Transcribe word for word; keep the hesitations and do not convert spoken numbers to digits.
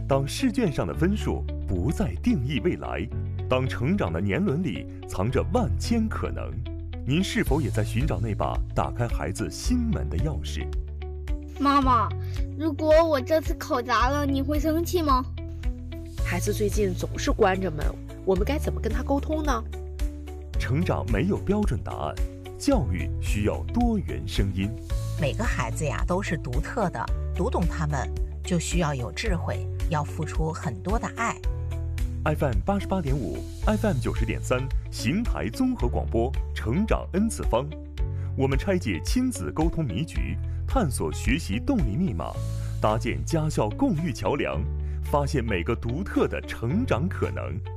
当试卷上的分数不再定义未来，当成长的年轮里藏着万千可能，您是否也在寻找那把打开孩子心门的钥匙？ 妈妈，如果我这次考砸了，你会生气吗？ 孩子最近总是关着门，我们该怎么跟他沟通呢？ 成长没有标准答案，教育需要多元声音。 每个孩子呀都是独特的，读懂他们就需要有智慧，要付出很多的爱。 F M 八十八点五 ，F M 九十点三，邢台综合广播，成长 N 次方。我们拆解亲子沟通迷局，探索学习动力密码，搭建家校共育桥梁，发现每个独特的成长可能。